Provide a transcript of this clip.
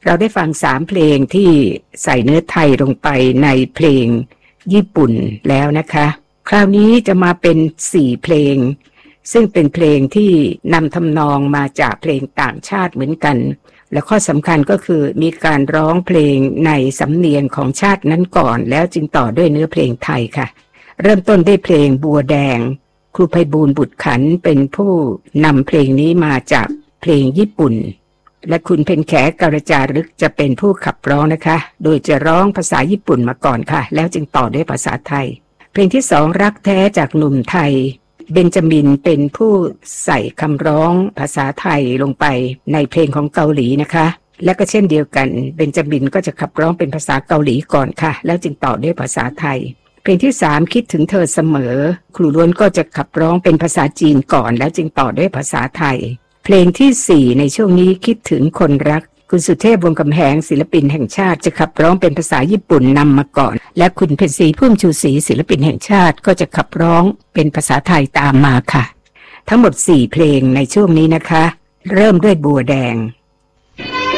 เราได้ฟัง3เพลงที่ใส่เนื้อไทยลงไปในเพลงญี่ปุ่นแล้วนะคะคราวนี้จะมาเป็น4เพลงซึ่งเป็นเพลงที่นำทำนองมาจากเพลงต่างชาติเหมือนกันและข้อสำคัญก็คือมีการร้องเพลงในสำเนียงของชาตินั้นก่อนแล้วจึงต่อด้วยเนื้อเพลงไทยค่ะเริ่มต้นด้วยเพลงบัวแดงครูไพบูลย์บุตรขันธ์เป็นผู้นำเพลงนี้มาจากเพลงญี่ปุ่นและคุณเพ็ญแขกาลจารึกจะเป็นผู้ขับร้องนะคะโดยจะร้องภาษาญี่ปุ่นมาก่อนค่ะแล้วจึงต่อด้วยภาษาไทยเพลงที่2รักแท้จากหนุ่มไทยเบนจามินเป็นผู้ใส่คำร้องภาษาไทยลงไปในเพลงของเกาหลีนะคะและก็เช่นเดียวกันเบนจามินก็จะขับร้องเป็นภาษาเกาหลีก่อนค่ะแล้วจึงต่อด้วยภาษาไทยเพลงที่3คิดถึงเธอเสมอครูล้วนก็จะขับร้องเป็นภาษาจีนก่อนแล้วจึงต่อด้วยภาษาไทยเพลงที่4ในช่วงนี้คิดถึงคนรักคุณสุเทพวงศ์กำแหงศิลปินแห่งชาติจะขับร้องเป็นภาษาญี่ปุ่นนำมาก่อนและคุณเพ็ญศรีพุ่มชูศรีศิลปินแห่งชาติก็จะขับร้องเป็นภาษาไทยตามมาค่ะทั้งหมด4เพลงในช่วงนี้นะคะเริ่มด้วยบัวแดง